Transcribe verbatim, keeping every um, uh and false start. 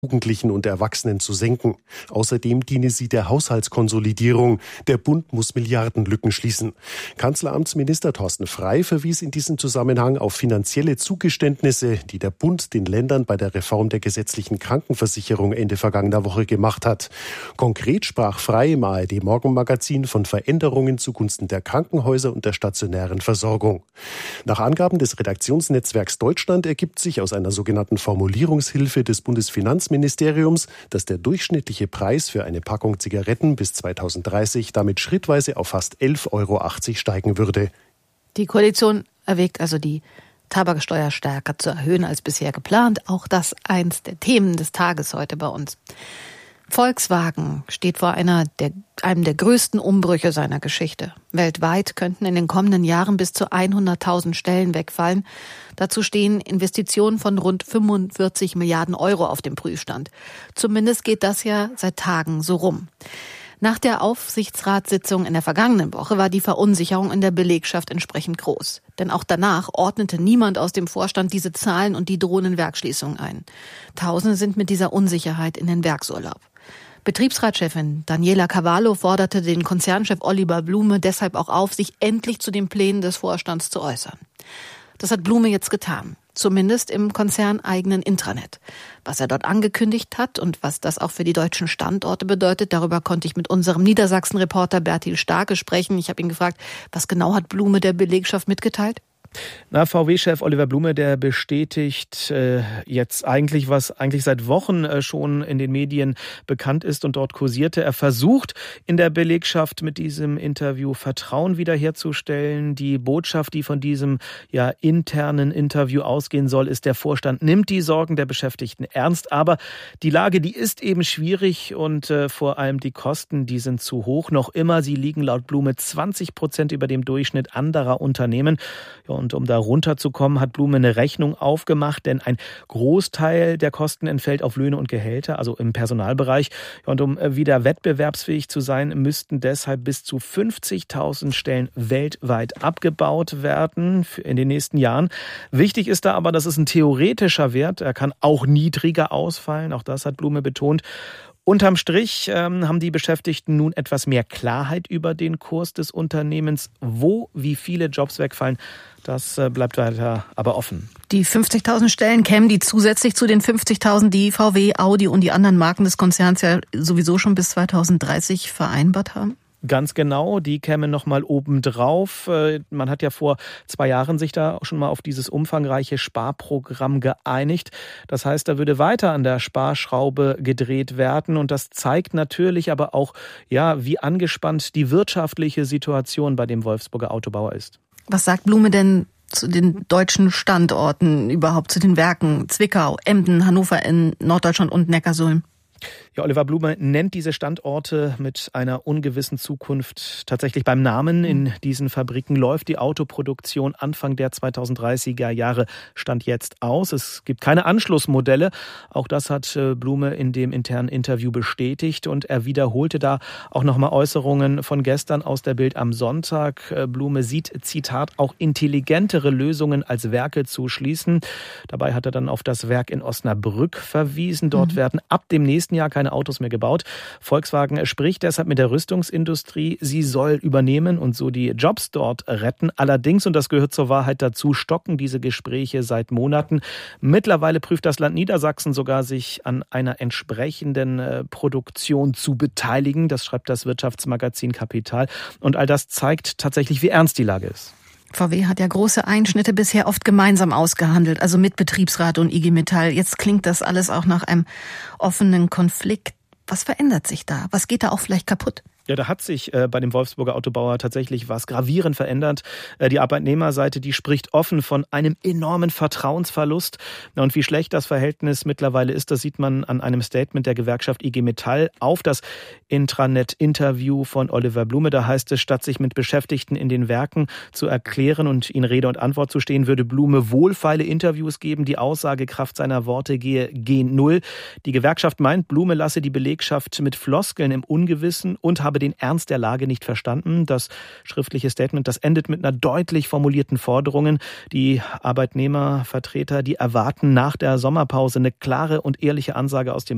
Jugendlichen und Erwachsenen zu senken. Außerdem diene sie der Haushaltskonsolidierung. Der Bund muss Milliardenlücken schließen. Kanzleramtsminister Thorsten Frey verwies in diesem Zusammenhang auf finanzielle Zugeständnisse, die der Bund den Ländern bei der Reform der gesetzlichen Krankenversicherung Ende vergangener Woche gemacht hat. Konkret sprach Frey im A R D-Morgenmagazin von Veränderungen zugunsten der Krankenhäuser und der stationären Versorgung. Nach Angaben des Redaktionsnetzwerks Deutschland ergibt sich aus einer sogenannten Formulierungshilfe des Bundesfinanzministeriums, dass der durchschnittliche Preis für eine Packung Zigaretten bis zweitausenddreißig damit schrittweise auf fast elf Euro achtzig steigen würde. Die Koalition erwägt also, die Tabaksteuer stärker zu erhöhen als bisher geplant. Auch das eins der Themen des Tages heute bei uns. Volkswagen steht vor einer der, einem der größten Umbrüche seiner Geschichte. Weltweit könnten in den kommenden Jahren bis zu hunderttausend Stellen wegfallen. Dazu stehen Investitionen von rund fünfundvierzig Milliarden Euro auf dem Prüfstand. Zumindest geht das ja seit Tagen so rum. Nach der Aufsichtsratssitzung in der vergangenen Woche war die Verunsicherung in der Belegschaft entsprechend groß. Denn auch danach ordnete niemand aus dem Vorstand diese Zahlen und die drohenden Werksschließungen ein. Tausende sind mit dieser Unsicherheit in den Werksurlaub. Betriebsratschefin Daniela Cavallo forderte den Konzernchef Oliver Blume deshalb auch auf, sich endlich zu den Plänen des Vorstands zu äußern. Das hat Blume jetzt getan, zumindest im konzerneigenen Intranet. Was er dort angekündigt hat und was das auch für die deutschen Standorte bedeutet, darüber konnte ich mit unserem Niedersachsen-Reporter Bertil Starke sprechen. Ich habe ihn gefragt, was genau hat Blume der Belegschaft mitgeteilt? Na, V W-Chef Oliver Blume, der bestätigt äh, jetzt eigentlich, was eigentlich seit Wochen äh, schon in den Medien bekannt ist und dort kursierte. Er versucht in der Belegschaft mit diesem Interview Vertrauen wiederherzustellen. Die Botschaft, die von diesem ja internen Interview ausgehen soll, ist, der Vorstand nimmt die Sorgen der Beschäftigten ernst. Aber die Lage, die ist eben schwierig und äh, vor allem die Kosten, die sind zu hoch. Noch immer, sie liegen laut Blume zwanzig Prozent über dem Durchschnitt anderer Unternehmen. Ja, und um da runterzukommen, hat Blume eine Rechnung aufgemacht, denn ein Großteil der Kosten entfällt auf Löhne und Gehälter, also im Personalbereich. Ja, und um wieder wettbewerbsfähig zu sein, müssten deshalb bis zu fünfzigtausend Stellen weltweit abgebaut werden in den nächsten Jahren. Wichtig ist da aber, das ist ein theoretischer Wert. Er kann auch niedriger ausfallen, auch das hat Blume betont. Unterm Strich ähm, haben die Beschäftigten nun etwas mehr Klarheit über den Kurs des Unternehmens. Wo, wie viele Jobs wegfallen, das äh, bleibt weiter aber offen. Die fünfzigtausend Stellen kämen die zusätzlich zu den fünfzigtausend, die V W, Audi und die anderen Marken des Konzerns ja sowieso schon bis zweitausenddreißig vereinbart haben? Ganz genau, die kämen nochmal obendrauf. Man hat ja vor zwei Jahren sich da schon mal auf dieses umfangreiche Sparprogramm geeinigt. Das heißt, da würde weiter an der Sparschraube gedreht werden. Und das zeigt natürlich aber auch, ja, wie angespannt die wirtschaftliche Situation bei dem Wolfsburger Autobauer ist. Was sagt Blume denn zu den deutschen Standorten, überhaupt zu den Werken Zwickau, Emden, Hannover in Norddeutschland und Neckarsulm? Ja, Oliver Blume nennt diese Standorte mit einer ungewissen Zukunft tatsächlich beim Namen. In diesen Fabriken läuft die Autoproduktion Anfang der zweitausenddreißiger Jahre Stand jetzt aus. Es gibt keine Anschlussmodelle. Auch das hat Blume in dem internen Interview bestätigt. Und er wiederholte da auch nochmal Äußerungen von gestern aus der Bild am Sonntag. Blume sieht, Zitat, auch intelligentere Lösungen als Werke zu schließen. Dabei hat er dann auf das Werk in Osnabrück verwiesen. Dort mhm. werden ab dem nächsten Jahr keine Autos mehr gebaut. Volkswagen spricht deshalb mit der Rüstungsindustrie. Sie soll übernehmen und so die Jobs dort retten. Allerdings, und das gehört zur Wahrheit dazu, stocken diese Gespräche seit Monaten. Mittlerweile prüft das Land Niedersachsen sogar, sich an einer entsprechenden äh, Produktion zu beteiligen. Das schreibt das Wirtschaftsmagazin Kapital. Und all das zeigt tatsächlich, wie ernst die Lage ist. V W hat ja große Einschnitte bisher oft gemeinsam ausgehandelt, also mit Betriebsrat und I G Metall. Jetzt klingt das alles auch nach einem offenen Konflikt. Was verändert sich da? Was geht da auch vielleicht kaputt? Ja, da hat sich äh, bei dem Wolfsburger Autobauer tatsächlich was gravierend verändert. Äh, die Arbeitnehmerseite, die spricht offen von einem enormen Vertrauensverlust. Na, und wie schlecht das Verhältnis mittlerweile ist, das sieht man an einem Statement der Gewerkschaft I G Metall auf das Intranet-Interview von Oliver Blume. Da heißt es, statt sich mit Beschäftigten in den Werken zu erklären und ihnen Rede und Antwort zu stehen, würde Blume wohlfeile Interviews geben. Die Aussagekraft seiner Worte gehe gen Null. Die Gewerkschaft meint, Blume lasse die Belegschaft mit Floskeln im Ungewissen und habe den Ernst der Lage nicht verstanden. Das schriftliche Statement, das endet mit einer deutlich formulierten Forderung. Die Arbeitnehmervertreter, die erwarten nach der Sommerpause eine klare und ehrliche Ansage aus dem